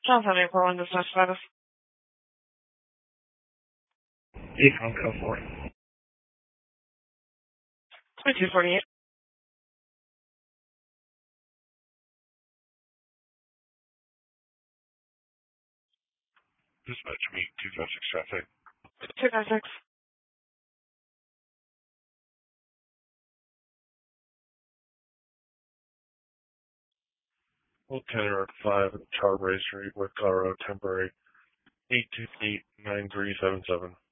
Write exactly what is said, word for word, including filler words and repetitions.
Johnson, April one, dispatch status. Econ code four. twenty-two forty-eight. Dispatch meet two five six traffic. two five six. Lieutenant five at Charbray Street, West Colorado, temporary eight two eight nine three seven seven.